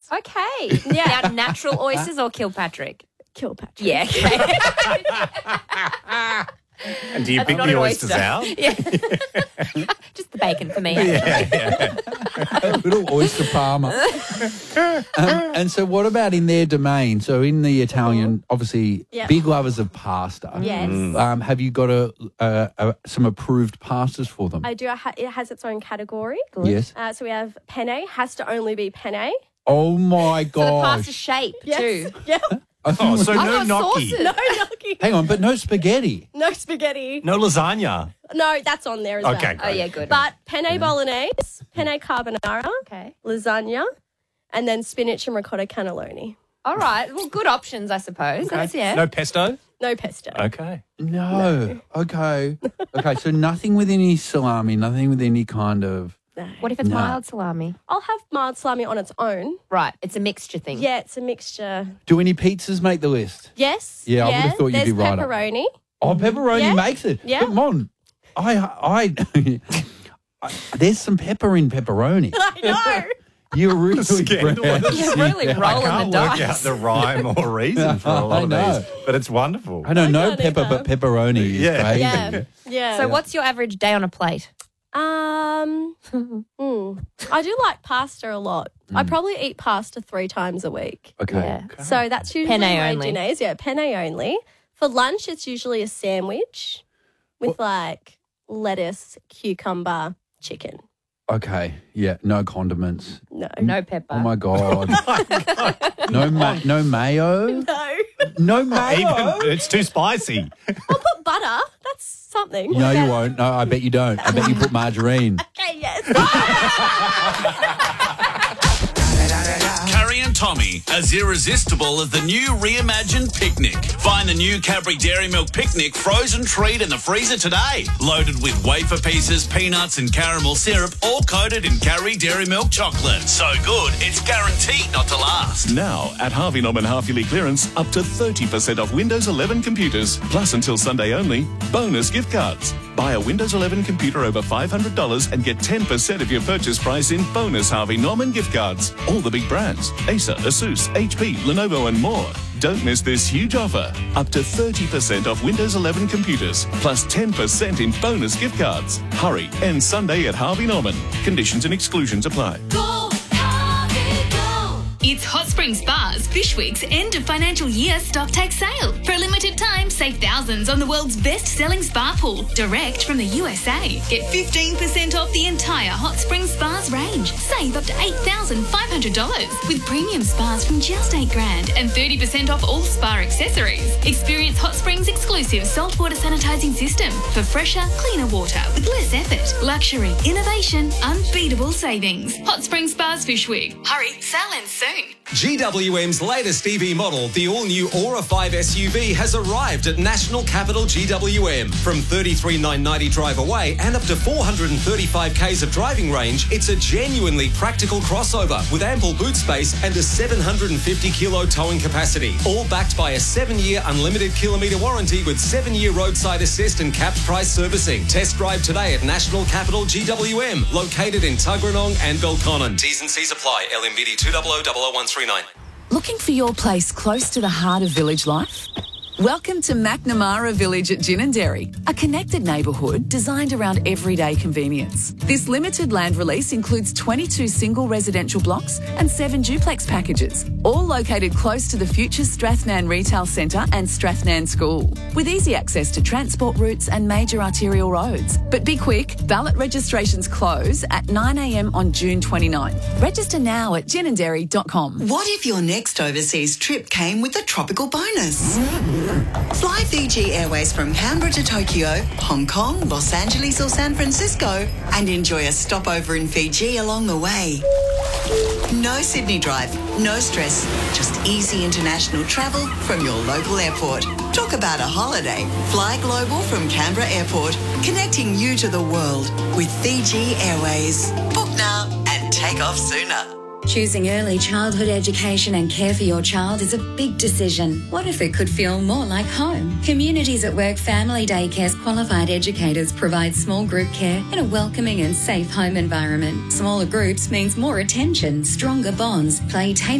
Okay. Yeah. Now, natural oysters or Kilpatrick? Kilpatrick. Yeah. Okay. And do you That's pick not the an oysters oyster. out? Yeah. Just the bacon for me. Actually. A little oyster parma. And so what about in their domain? So in the Italian, obviously, Yep. big lovers of pasta. Yes. Have you got some approved pastas for them? I do. It has its own category. Yes. So we have penne. Has to only be penne. Oh, my So the pasta gosh. shape Yes. too. Yep. Oh, so no got gnocchi. sauces. No gnocchi. Hang on, but no spaghetti. No spaghetti. No lasagna. No, that's on there as well. Okay, Oh, yeah, good. But penne bolognese, penne carbonara, Okay. lasagna, and then spinach and ricotta cannelloni. All right. Well, good options, I suppose. That's, yeah. No pesto? No pesto. Okay. No. Okay. Okay, so nothing with any salami, nothing with any kind of... What if it's No. mild salami? I'll have mild salami on its own. Right. It's a mixture thing. Yeah, it's a mixture. Do any pizzas make the list? Yes. Yeah, I would have thought you'd There's be right. pepperoni. Oh, pepperoni Yeah. makes it. Yeah. Come on. There's some pepper in pepperoni. I know. You're really Scandalous. You're really I rolling can't the work dice. out the rhyme or reason for a lot I of know. these, but it's wonderful. I know no can't pepper, either. but pepperoni is Yeah. crazy. Yeah. Yeah. So what's your average day on a plate? I do like pasta a lot. I probably eat pasta 3 times a week. Okay. Yeah. So that's usually Penne my only. dinners. Yeah, penne only. For lunch, it's usually a sandwich with like lettuce, cucumber, chicken. Okay. Yeah. No condiments. No. No pepper. Oh my god. No mayo. No. No mayo. Even, it's too spicy. I'll put butter. That's something. No, you won't. No, I bet you don't. I bet you put margarine. Okay, yes. Carrie and Tommy, as irresistible as the new reimagined picnic. Find the new Cadbury Dairy Milk Picnic frozen treat in the freezer today. Loaded with wafer pieces, peanuts and caramel syrup, all coated in Cadbury Dairy Milk chocolate. So good, it's guaranteed not to last. Now, at Harvey Norman half-yearly clearance, up to 30% off Windows 11 computers. Plus, until Sunday only, bonus gift cards. Buy a Windows 11 computer over $500 and get 10% of your purchase price in bonus Harvey Norman gift cards. All the big brands, Acer, Asus, HP, Lenovo and more. Don't miss this huge offer. Up to 30% off Windows 11 computers, plus 10% in bonus gift cards. Hurry, end Sunday at Harvey Norman. Conditions and exclusions apply. It's Hot Spring Spa's Fish Week's end of financial year stock take sale. For a limited time, save thousands on the world's best-selling spa pool, direct from the USA. Get 15% off the entire Hot Spring Spa's range. Save up to $8,500 with premium spas from just $8,000 and 30% off all spa accessories. Experience Hot Spring's exclusive saltwater sanitizing system for fresher, cleaner water with less effort. Luxury, innovation, unbeatable savings. Hot Spring Spa's Fish Week. Hurry, sale ends soon. GWM's latest EV model, the all-new Aura 5 SUV, has arrived at National Capital GWM. From $33,990 drive away and up to 435 k's of driving range, it's a genuinely practical crossover with ample boot space and a 750-kilo towing capacity. All backed by a 7-year unlimited kilometre warranty with 7-year roadside assist and capped price servicing. Test drive today at National Capital GWM, located in Tuggeranong and Belconnen. T's and C's apply. LMBD 2000139. Looking for your place close to the heart of village life? Welcome to McNamara Village at Ginninderry, a connected neighbourhood designed around everyday convenience. This limited land release includes 22 single residential blocks and 7 duplex packages, all located close to the future Strathnan Retail Centre and Strathnan School, with easy access to transport routes and major arterial roads. But be quick, ballot registrations close at 9 a.m. on June 29. Register now at ginninderry.com. What if your next overseas trip came with a tropical bonus? Fly Fiji Airways from Canberra to Tokyo, Hong Kong, Los Angeles or San Francisco and enjoy a stopover in Fiji along the way. No Sydney drive, no stress, just easy international travel from your local airport. Talk about a holiday. Fly global from Canberra Airport, connecting you to the world with Fiji Airways. Book now and take off sooner. Choosing early childhood education and care for your child is a big decision. What if it could feel more like home? Communities at Work Family Daycare's qualified educators provide small group care in a welcoming and safe home environment. Smaller groups means more attention, stronger bonds, play